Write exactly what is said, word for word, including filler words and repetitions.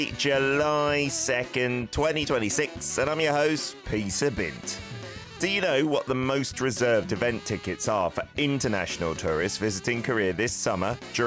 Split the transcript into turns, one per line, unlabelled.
July second, twenty twenty-six, and I'm your host, Peter Bint. Do you know what the most reserved event tickets are for international tourists visiting Korea this summer during